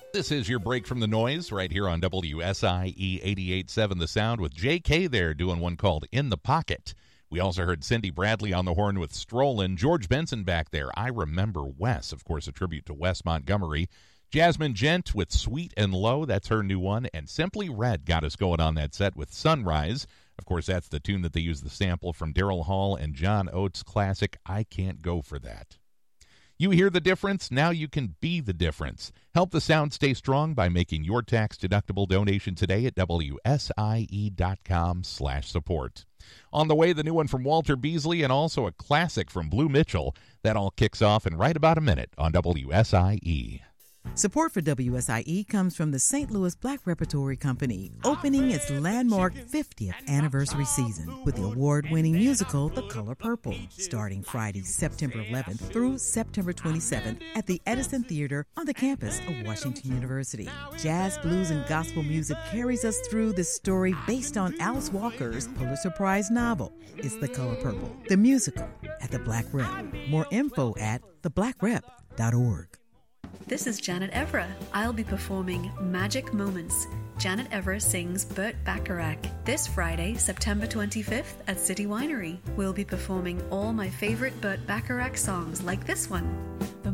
This is your break from the noise right here on WSIE 88.7 The Sound with JK there doing one called In the Pocket. We also heard Cindy Bradley on the horn with Strollin', George Benson back there. I Remember Wes, of course, a tribute to Wes Montgomery. Jasmine Gent with Sweet and Low, that's her new one. And Simply Red got us going on that set with Sunrise. Of course, that's the tune that they use the sample from Daryl Hall and John Oates' classic, I Can't Go For That. You hear the difference? Now you can be the difference. Help the sound stay strong by making your tax-deductible donation today at WSIE.com/support. On the way, the new one from Walter Beasley and also a classic from Blue Mitchell. That all kicks off in right about a minute on WSIE. Support for WSIE comes from the St. Louis Black Repertory Company, opening its landmark 50th anniversary season with the award-winning musical The Color Purple, starting Friday, September 11th through September 27th at the Edison Theater on the campus of Washington University. Jazz, blues, and gospel music carries us through this story based on Alice Walker's Pulitzer Prize novel. It's The Color Purple, the musical, at the Black Rep. More info at theblackrep.org. This is Janet Evra. I'll be performing Magic Moments. Janet Evra sings Burt Bacharach. This Friday, September 25th at City Winery. We'll be performing all my favorite Burt Bacharach songs like this one.